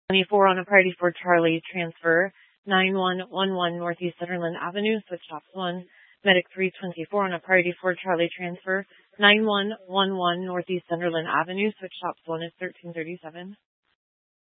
24 on a priority for Charlie, transfer 9111 Northeast Sunderland Avenue, switch stops 1. Medic 324 on a priority for Charlie, transfer 9111 Northeast Sunderland Avenue, switch stops 1 is 1337.